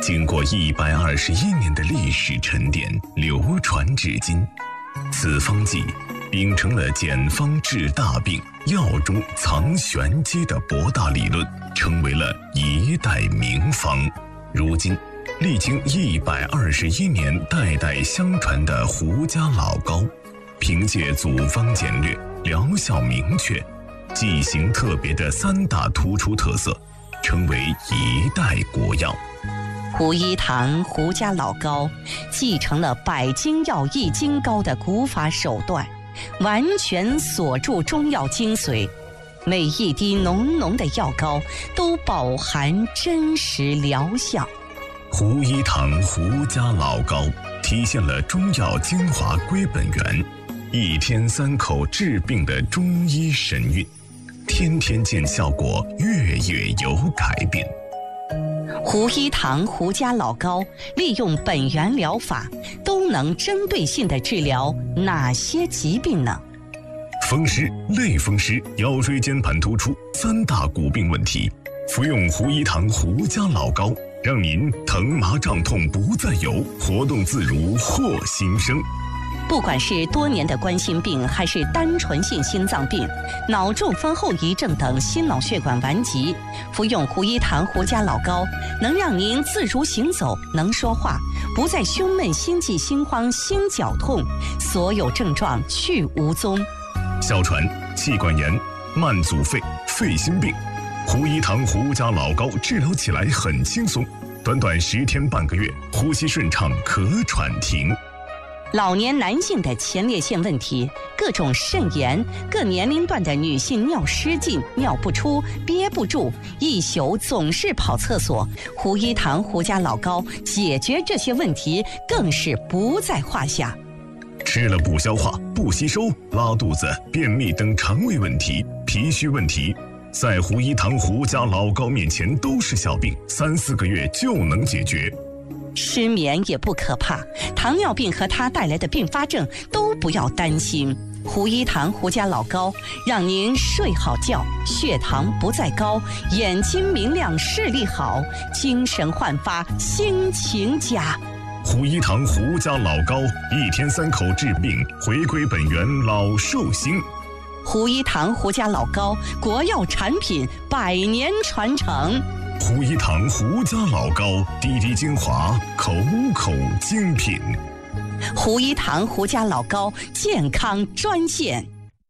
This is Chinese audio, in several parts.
经过121年的历史沉淀，流传至今。此方剂秉承了简方治大病、药中藏玄机的博大理论，成为了一代名方。如今历经121年代代相传的胡家老膏，凭借组方简略、疗效明确、剂型特别的3大突出特色，成为一代国药。 胡一堂胡家老膏继承了百金药易筋膏的古法手段，完全锁住中药精髓，每一滴浓浓的药膏都饱含真实疗效。 胡一堂胡家老膏体现了中药精华归本源，1天3口治病的中医神韵，天天见效果，月月有改变。 胡一堂胡家老膏利用本源疗法，都能针对性地治疗哪些疾病呢？ 风湿、类风湿、腰椎间盘突出3大骨病问题，服用胡一堂胡家老膏，让您疼麻胀痛不再有，活动自如获新生。 不管是多年的冠心病，还是单纯性心脏病、脑中风后遗症等心脑血管顽疾，服用胡一堂胡家老膏，能让您自如行走，能说话，不再胸闷、心悸、心慌、心绞痛，所有症状去无踪。 哮喘、气管炎、慢阻肺、肺心病，胡一堂胡家老膏治疗起来很轻松，短短10天半个月，呼吸顺畅，咳喘停。 老年男性的前列腺问题，各种肾炎，各年龄段的女性尿失禁、尿不出、憋不住，一宿总是跑厕所，胡一堂胡家老膏解决这些问题更是不在话下。 吃了不消化、不吸收、拉肚子、便秘等肠胃问题、脾虚问题，在胡一堂胡家老膏面前都是小病，3、4个月就能解决。 失眠也不可怕，糖尿病和它带来的并发症都不要担心。胡一堂胡家老膏让您睡好觉，血糖不再高，眼睛明亮，视力好，精神焕发，心情佳。 胡一堂胡家老膏1天3口治病，回归本源，老寿星。 胡一堂胡家老膏，国药产品，100年传承。 胡一堂胡家老膏，滴滴精华，口口精品。 胡一堂胡家老膏健康专线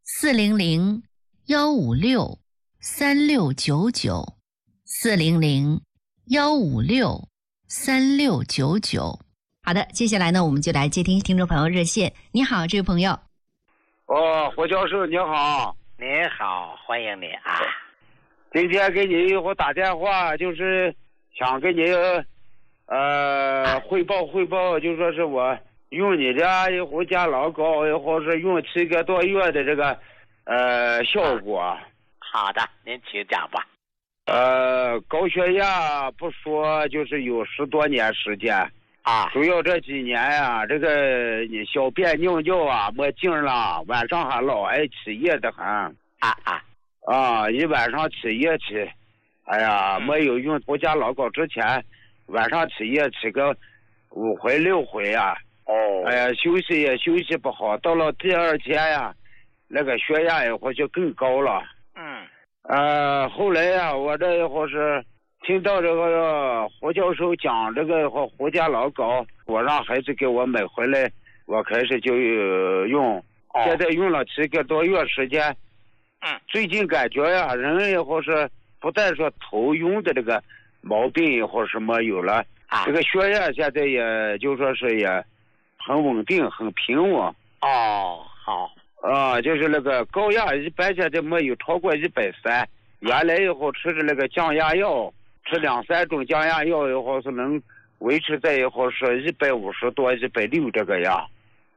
400-156-3699，400-156-3699。好的，接下来呢，我们就来接听听众朋友热线。你好，这位朋友。 胡教授你好。 你好，欢迎你啊。 今天给你我打电话，就是想跟你汇报，就说是我用你的胡家老膏，或是用7个多月的这个效果。 好的，您请讲吧。 高血压不说，就是有10多年时间啊， 主要这几年呀，这个你小便尿尿啊没劲了，晚上还老爱起夜的很。一晚上起夜起，哎呀，没有用胡家老膏之前，晚上起夜起个5回6回啊。哎呀，休息也休息不好，到了第2天呀，那个血压一会儿就更高了。后来呀，我这一会儿是听到这个胡教授讲这个胡家老膏，我让孩子给我买回来，我开始就用，现在用了7个多月时间。最近感觉呀，人以后是不但说头晕的这个毛病以后是没有了，这个血压现在也就说是也很稳定，很平稳。 好。 就是那个高压一般现在没有超过130，原来以后吃的那个降压药，吃2、3种降压药以后是能维持在以后是150多、160这个样。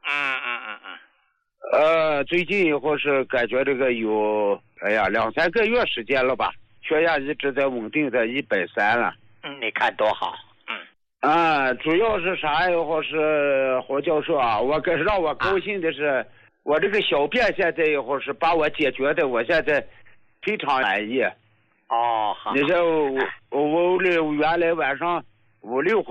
最近以后是感觉这个有2、3个月时间了吧，血压一直在稳定在130了。 你看多好。 主要是啥以后是胡教授啊，让我高兴的是，我这个小便现在以后是把我解决的，我现在非常满意。 好。 你说我原来晚上5、6回